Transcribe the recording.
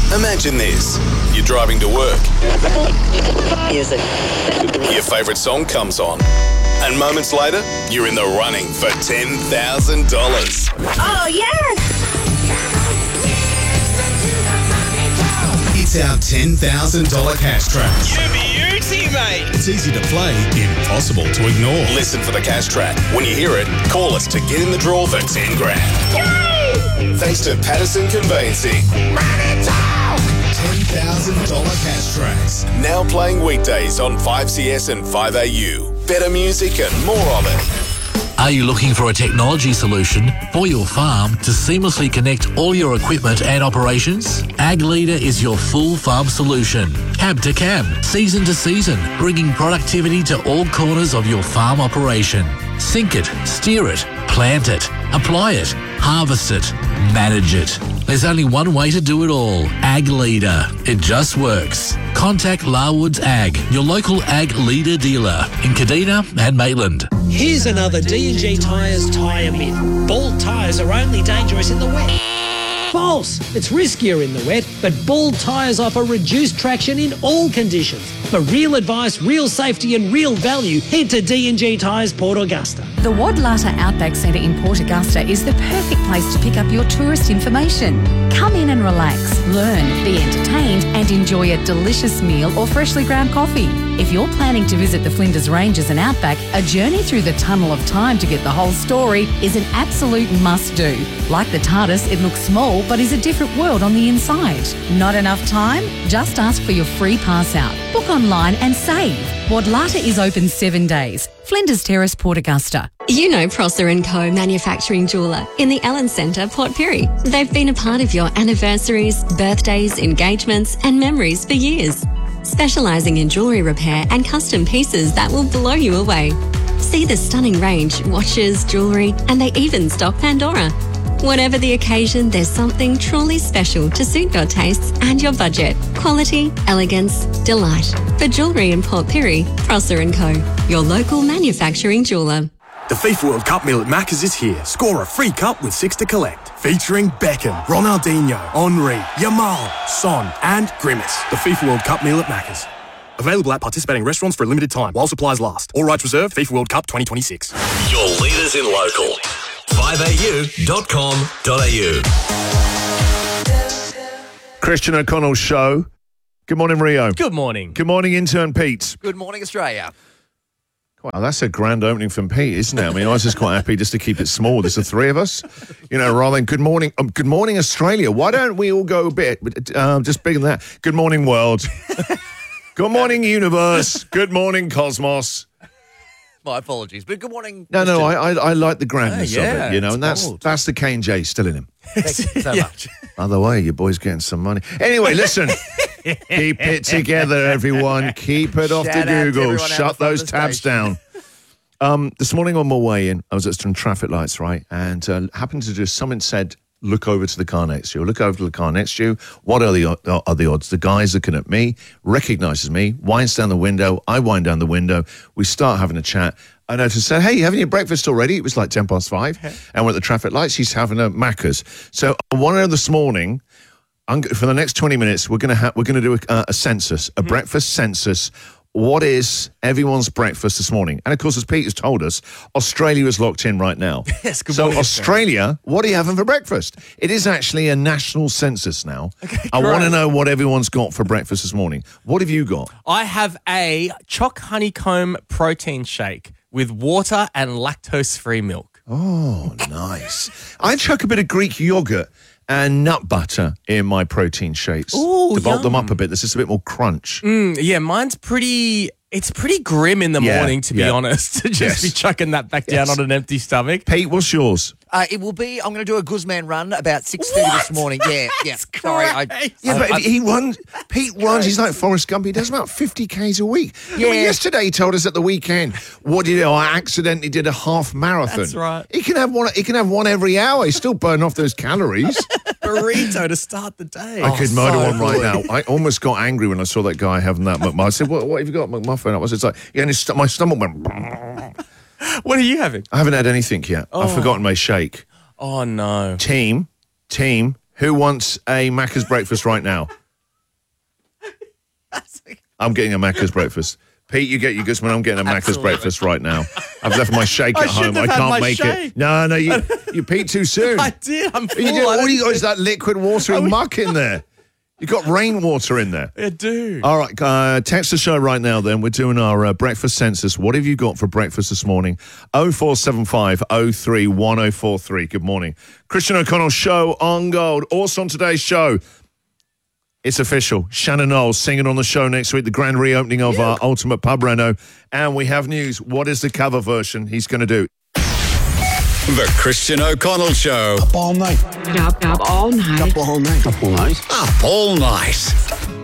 Imagine this. You're driving to work. Music. Your favourite song comes on. And moments later, you're in the running for $10,000. Oh, yes! It's our $10,000 cash track. You beauty, mate. It's easy to play, impossible to ignore. Listen for the cash track. When you hear it, call us to get in the draw for 10 grand. Yay! Thanks to Patterson Conveyancing. Money talk! $10,000 cash tracks. Now playing weekdays on 5CS and 5AU. Better music and more of it. Are you looking for a technology solution for your farm to seamlessly connect all your equipment and operations? Ag Leader is your full farm solution. Cab to cab, season to season, bringing productivity to all corners of your farm operation. Sync it, steer it, plant it, apply it, harvest it, manage it. There's only one way to do it all. Ag Leader. It just works. Contact Larwoods Ag, your local Ag Leader dealer in Kadina and Maitland. Here's another D&G Tyres tyre myth. Bald tyres are only dangerous in the wet. False. It's riskier in the wet, but bald tyres offer reduced traction in all conditions. For real advice, real safety and real value, head to D&G Tyres Port Augusta. The Wadlata Outback Centre in Port Augusta is the perfect place to pick up your tourist information. Come in and relax, learn, be entertained and enjoy a delicious meal or freshly ground coffee. If you're planning to visit the Flinders Ranges and Outback, a journey through the Tunnel of Time to get the whole story is an absolute must-do. Like the TARDIS, it looks small but is a different world on the inside. Not enough time? Just ask for your free pass out. Book online and save. Wadlata is open 7 days. Flinders Terrace, Port Augusta. You know Prosser & Co. Manufacturing Jeweller in the Allen Centre, Port Pirie. They've been a part of your anniversaries, birthdays, engagements and memories for years. Specialising in jewellery repair and custom pieces that will blow you away. See the stunning range, watches, jewellery, and they even stock Pandora. Whatever the occasion, there's something truly special to suit your tastes and your budget. Quality, elegance, delight. For jewellery in Port Pirie, Prosser & Co. Your local manufacturing jeweller. The FIFA World Cup meal at Macca's is here. Score a free cup with 6 to collect. Featuring Beckham, Ronaldinho, Henry, Yamal, Son and Grimace. The FIFA World Cup meal at Macca's. Available at participating restaurants for a limited time while supplies last. All rights reserved. FIFA World Cup 2026. Your leaders in local. 5au.com.au. Christian O'Connell's show. Good morning, Rio. Good morning. Good morning, intern Pete. Good morning, Australia. Wow, that's a grand opening from Pete, isn't it? I mean, I was just quite happy just to keep it small. There's the three of us, rather than good morning, Australia. Why don't we all go a bit, just bigger than that? Good morning, world. Good morning, universe. Good morning, cosmos. My apologies, but good morning. No, I like the grandness of it, and bold. that's the K&J still in him. Thank you so much. By the way, your boy's getting some money. Anyway, listen. Keep it together, everyone. Keep it off Shout to out to Google. everyone Shut out the those front of the tabs down. This morning on my way in, I was at some traffic lights, right? And happened to just, someone said, look over to the car next to you. Look over to the car next to you. What are the odds? The guy's looking at me, recognises me, winds down the window. I wind down the window. We start having a chat. I noticed, said, hey, you having your breakfast already? It was like 5:10. And we're at the traffic lights. He's having a Macca's. So I want to know this morning, for the next 20 minutes, we're going to do a census, a breakfast census. What is everyone's breakfast this morning? And of course, as Peter's told us, Australia is locked in right now. Yes, good so morning, Australia, what are you having for breakfast? It is actually a national census now. Okay, I want to great. know what everyone's got for breakfast this morning. What have you got? I have a choc honeycomb protein shake with water and lactose-free milk. Oh, nice. I chuck a bit of Greek yogurt and nut butter in my protein shakes Ooh, to bulk them yum. up a bit. There's just a bit more crunch. Yeah, mine's pretty... It's pretty grim in the morning, to be yeah. honest, to just be chucking that back down on an empty stomach. Pete, what's yours? It will be, I'm going to do a Guzman run about 6:30 this morning. Yeah. Sorry. Pete runs, he's like Forrest Gump. He does about 50 Ks a week. Yeah. I mean, yesterday he told us at the weekend, what did he do? I accidentally did a half marathon. That's right. He can have one every hour. He's still burning off those calories. Burrito to start the day. I could murder one right now. I almost got angry when I saw that guy having that McMuffin. I said, what have you got, McMuffin? I was just like, yeah, and my stomach went... What are you having? I haven't had anything yet. I've forgotten my shake. Oh, no. Team, who wants a Macca's breakfast right now? I'm getting a Macca's breakfast. Pete, you get your Guzman. I'm getting a Macca's breakfast right now. I've left my shake at home. I can't make it. No, you peed too soon. I did. I'm full. All you got is that liquid watery muck in there. You got rainwater in there. I do. All right, text the show right now then. We're doing our breakfast census. What have you got for breakfast this morning? 0475 03 1043. Good morning. Christian O'Connell show on Gold. Also on today's show, it's official. Shannon Knowles singing on the show next week, the grand reopening of our Ultimate Pub Reno. And we have news. What is the cover version he's going to do? The Christian O'Connell Show. Up all night. Up all night. Up all night. Up all night. Up all night.